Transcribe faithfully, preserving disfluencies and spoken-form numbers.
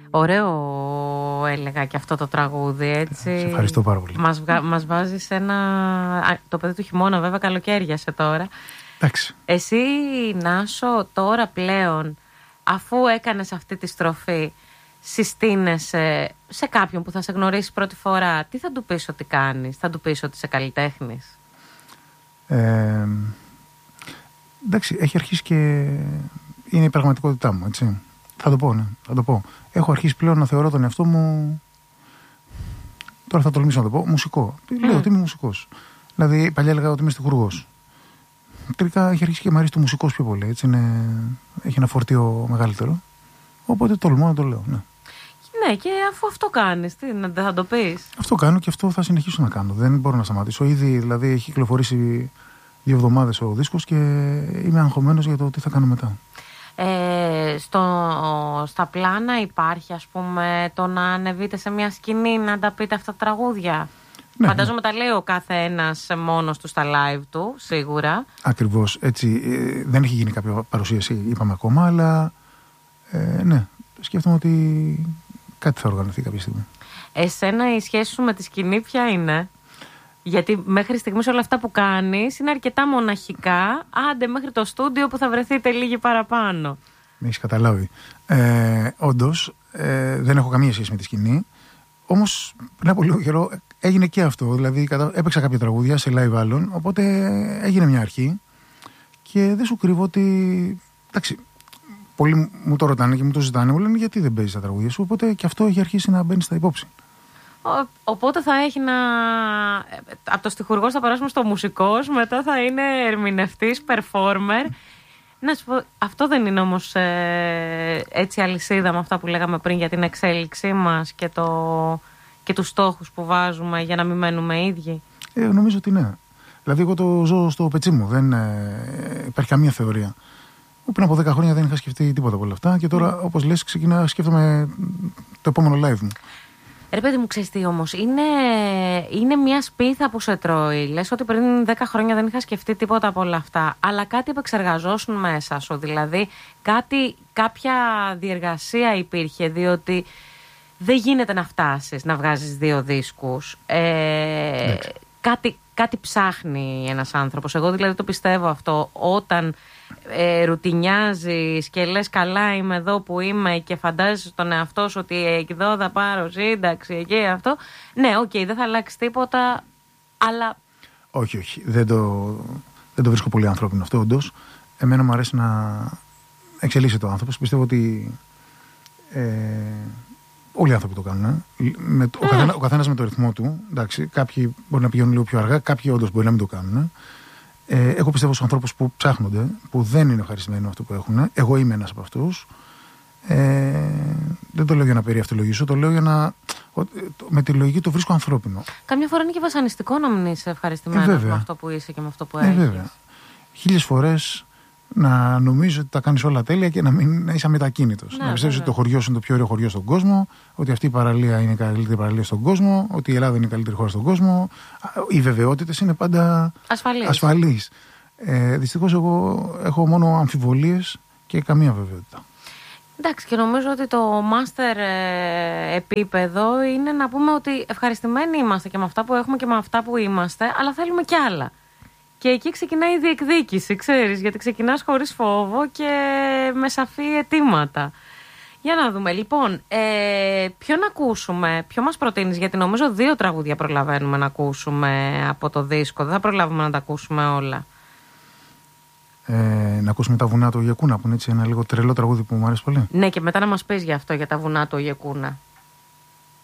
Ωραίο έλεγα και αυτό το τραγούδι, έτσι. Σε ευχαριστώ πάρα πολύ. Μας, βγα... μας βάζει σε ένα... Το παιδί του χειμώνα βέβαια καλοκαίριασε τώρα. Εντάξει. Εσύ, Νάσο, τώρα πλέον, αφού έκανες αυτή τη στροφή, συστήνεσαι σε κάποιον που θα σε γνωρίσει πρώτη φορά, τι θα του πεις ότι κάνεις? Θα του πεις ότι είσαι καλλιτέχνης? Ε, εντάξει, έχει αρχίσει και είναι η πραγματικότητά μου, έτσι. Θα το πω, ναι, θα το πω. Έχω αρχίσει πλέον να θεωρώ τον εαυτό μου, τώρα θα τολμήσω να το πω, μουσικό. Mm. Λέω ότι είμαι μουσικός. Δηλαδή, παλιά έλεγα ότι είμαι στιχουργός. Τελικά έχει αρχίσει και μου αρέσει το μουσικός πιο πολύ, έτσι. Είναι, έχει ένα φορτίο μεγαλύτερο. Οπότε τολμώ να το λέω, ναι. Ναι, και αφού αυτό κάνεις, τι, δεν θα το πεις? Αυτό κάνω και αυτό θα συνεχίσω να κάνω. Δεν μπορώ να σταματήσω. Ήδη δηλαδή έχει κυκλοφορήσει δύο εβδομάδες ο δίσκος και είμαι αγχωμένος για το τι θα κάνω μετά. Ε, στο, στα πλάνα υπάρχει, ας πούμε, το να ανεβείτε σε μια σκηνή να τα πείτε αυτά τα τραγούδια? Ναι, φαντάζομαι ναι. Τα λέει ο κάθε ένας μόνος του στα live του, σίγουρα. Ακριβώς, έτσι. Ε, δεν έχει γίνει κάποια παρουσίαση, είπαμε ακόμα, αλλά ε, ναι, σκέφτομαι ότι κάτι θα οργανωθεί κάποια στιγμή. Εσένα η σχέση σου με τη σκηνή ποια είναι? Γιατί μέχρι στιγμής όλα αυτά που κάνεις είναι αρκετά μοναχικά. Άντε μέχρι το στούντιο που θα βρεθείτε λίγοι παραπάνω. Με έχεις καταλάβει. Ε, όντως, ε, δεν έχω καμία σχέση με τη σκηνή. Όμως πριν από λίγο καιρό έγινε και αυτό. Δηλαδή έπαιξα κάποια τραγούδια σε live άλλων. Οπότε έγινε μια αρχή. Και δεν σου κρύβω ότι. Εντάξει, πολλοί μου το ρωτάνε και μου το ζητάνε. Μου λένε γιατί δεν παίζεις τα τραγούδια σου. Οπότε και αυτό έχει αρχίσει να μπαίνει στα υπόψη. Ο, οπότε θα έχει να. Από το στιχουργός θα περάσουμε στο μουσικός, μετά θα είναι ερμηνευτής, performer. Να σου πω, αυτό δεν είναι όμως ε, έτσι αλυσίδα με αυτά που λέγαμε πριν για την εξέλιξή μας και, το, και τους στόχους που βάζουμε για να μην μένουμε ίδιοι? Ε, νομίζω ότι ναι. Δηλαδή, εγώ το ζω στο πετσί μου. Δεν ε, υπάρχει καμία θεωρία. Πριν από δέκα χρόνια δεν είχα σκεφτεί τίποτα από όλα αυτά και τώρα, mm. όπως λες, ξεκινά, σκέφτομαι το επόμενο live μου. Ρε παιδί μου, ξέρεις τι όμως, είναι, είναι μια σπίθα που σε τρώει. Λες ότι πριν δέκα χρόνια δεν είχα σκεφτεί τίποτα από όλα αυτά, αλλά κάτι επεξεργαζόσουν μέσα σου. Δηλαδή, κάτι, κάποια διεργασία υπήρχε, διότι δεν γίνεται να φτάσεις να βγάζεις δύο δίσκους. Ε, κάτι, κάτι ψάχνει ένας άνθρωπος. Εγώ δηλαδή το πιστεύω αυτό. Όταν ε, ρουτινιάζεις και λες καλά είμαι εδώ που είμαι και φαντάζεσαι τον εαυτό σου ότι εκεί εδώ θα πάρω σύνταξη, εκεί αυτό. Ναι, οκ, okay, δεν θα αλλάξει τίποτα, αλλά. Όχι, όχι. Δεν το, δεν το βρίσκω πολύ ανθρώπινο αυτό, όντως. Εμένα μου αρέσει να εξελίσσεται ο άνθρωπος. Πιστεύω ότι ε, όλοι οι άνθρωποι το κάνουν. Ε. Με, ο, καθένα, ο καθένας με το ρυθμό του. Εντάξει, κάποιοι μπορεί να πηγαίνουν λίγο πιο αργά, κάποιοι όντως μπορεί να μην το κάνουν. Ε, εγώ πιστεύω στους ανθρώπους που ψάχνονται, που δεν είναι ευχαριστημένοι με αυτό που έχουν. Εγώ είμαι ένας από αυτούς. Ε, δεν το λέω για να περιαυτολογήσω, το λέω για να. Με τη λογική το βρίσκω ανθρώπινο. Καμιά φορά είναι και βασανιστικό να μην είσαι ευχαριστημένος ε, με αυτό που είσαι και με αυτό που έχεις. Ε, βέβαια. Χίλιες φορές να νομίζω ότι τα κάνεις όλα τέλεια και να μην να είσαι αμετακίνητος. Ναι, να πιστεύεις ότι το χωριό σου είναι το πιο ωραίο χωριό στον κόσμο, ότι αυτή η παραλία είναι η καλύτερη παραλία στον κόσμο, ότι η Ελλάδα είναι η καλύτερη χώρα στον κόσμο. Οι βεβαιότητες είναι πάντα ασφαλείς. ασφαλείς. Ε, δυστυχώς εγώ έχω μόνο αμφιβολίες και καμία βεβαιότητα. Εντάξει, και νομίζω ότι το master ε, επίπεδο είναι να πούμε ότι ευχαριστημένοι είμαστε και με αυτά που έχουμε και με αυτά που είμαστε, αλλά θέλουμε κι άλλα. Και εκεί ξεκινάει η διεκδίκηση, ξέρεις, γιατί ξεκινάς χωρίς φόβο και με σαφή αιτήματα. Για να δούμε, λοιπόν, ε, ποιο να ακούσουμε, ποιο μας προτείνεις, γιατί νομίζω δύο τραγούδια προλαβαίνουμε να ακούσουμε από το δίσκο, δεν θα προλάβουμε να τα ακούσουμε όλα. Ε, να ακούσουμε τα βουνά του Γεκούνα, που είναι έτσι ένα λίγο τρελό τραγούδι που μου αρέσει πολύ. Ναι, και μετά να μας πεις για αυτό, για τα βουνά του Γεκούνα.